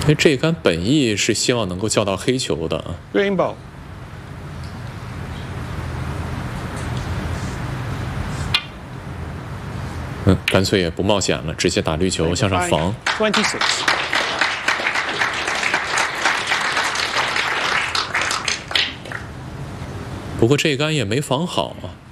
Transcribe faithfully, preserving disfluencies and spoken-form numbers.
所以这一杆本意是希望能够叫到黑球的啊。 Green ball。 嗯，干脆也不冒险了，直接打绿球向上防。 twenty-six。 不过这一杆也没防好啊。